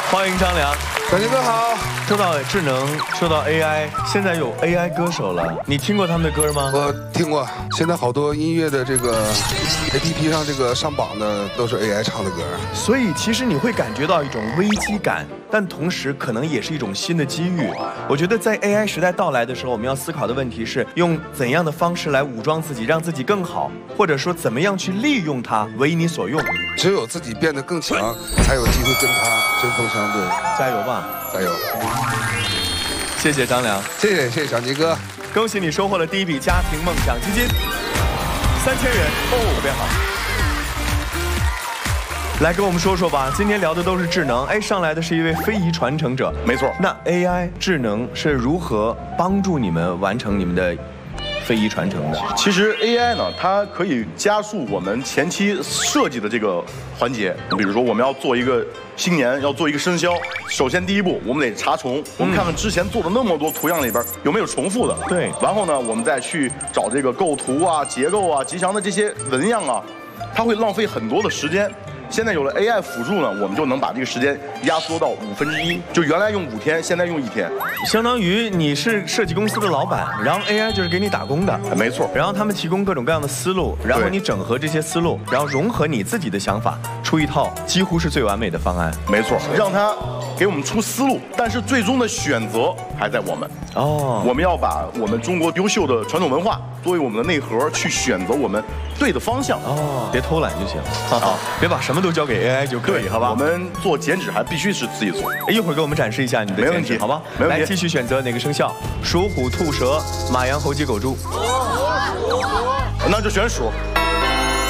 欢迎张良。 小杰哥好。 说到智能，说到 AI， 现在有 AI 歌手了，你听过他们的歌吗？ 我听过，现在好多音乐的这个 APP 上这个上榜的都是 AI 唱的歌。 所以其实你会感觉到一种危机感，但同时可能也是一种新的机遇。我觉得在 AI 时代到来的时候，我们要思考的问题是用怎样的方式来武装自己，让自己更好，或者说怎么样去利用它为你所用。 只有自己变得更强，才有机会跟他针锋相对。 加油吧， 加油！ 谢谢张良， 谢谢小杰哥， 恭喜你收获了第一笔家庭梦想基金3000元，特别好。来跟我们说说吧，今天聊的都是智能，哎，上来的是一位非遗传承者， 没错。 那 AI 智能是如何帮助你们完成你们的非遗传承的？ 其实 AI 呢，它可以加速我们前期设计的这个环节。比如说，我们要做一个新年，要做一个生肖，首先第一步，我们得查重，我们看看之前做的那么多图样里边有没有重复的。 对。 然后呢，我们再去找这个构图啊、结构啊、吉祥的这些纹样啊，它会浪费很多的时间。现在有了 AI 辅助呢，我们就能把这个时间压缩到1/5，就原来用5天，现在用1天。 相当于你是设计公司的老板，然后 AI 就是给你打工的， 没错。 然后他们提供各种各样的思路，然后你整合这些思路，然后融合你自己的想法，出一套几乎是最完美的方案。 没错，让他给我们出思路，但是最终的选择还在我们。哦，我们要把我们中国优秀的传统文化作为我们的内核，去选择我们对的方向。 哦，别偷懒就行，好，别把什么都交给 AI 就可以，好吧？ 我们做剪纸还必须是自己做。 一会儿给我们展示一下你的剪纸，好吧？ 没问题。 来，继续选择哪个生肖？鼠、虎、兔、蛇、马、羊、猴、鸡、狗、猪。 那就选鼠。